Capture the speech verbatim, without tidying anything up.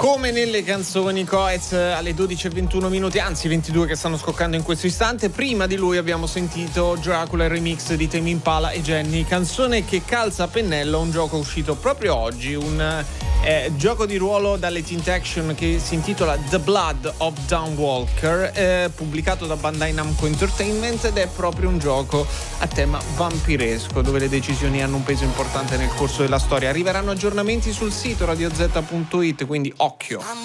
Come nelle canzoni Coez alle dodici e ventuno minuti, anzi ventidue che stanno scoccando in questo istante. Prima di lui abbiamo sentito Dracula, il remix di Tame Impala e Jenny, canzone che calza a pennello un gioco uscito proprio oggi, un eh, gioco di ruolo dalle Team Action che si intitola The Blood of Dawnwalker, eh, pubblicato da Bandai Namco Entertainment, ed è proprio un gioco a tema vampiresco dove le decisioni hanno un peso importante nel corso della storia. Arriveranno aggiornamenti sul sito radio z punto it, quindi occhio.